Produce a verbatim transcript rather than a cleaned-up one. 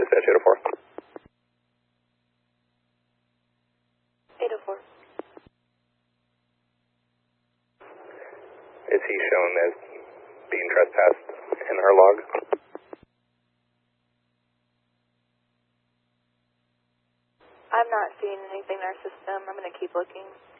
dash eight oh four. eight oh four. Is he shown as being trespassed in our log? I'm not seeing anything in our system. I'm going to keep looking.